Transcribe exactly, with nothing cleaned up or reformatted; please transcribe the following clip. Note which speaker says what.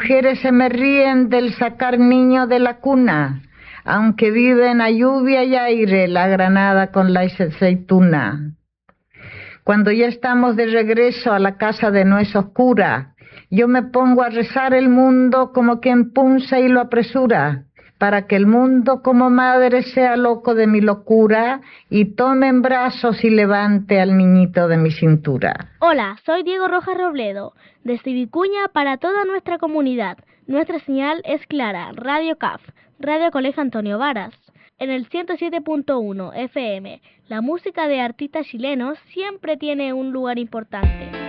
Speaker 1: mujeres se me ríen del sacar niño de la cuna, aunque viven a lluvia y aire la granada con la aceituna. Cuando ya estamos de regreso a la casa de nuestra oscura, yo me pongo a rezar el mundo como quien punza y lo apresura, para que el mundo como madre sea loco de mi locura y tome en brazos y levante al niñito de mi cintura.
Speaker 2: Hola, soy Diego Rojas Robledo, desde Vicuña para toda nuestra comunidad. Nuestra señal es clara, Radio C A F, Radio Colegio Antonio Varas. En el ciento siete punto uno F M, la música de artistas chilenos siempre tiene un lugar importante.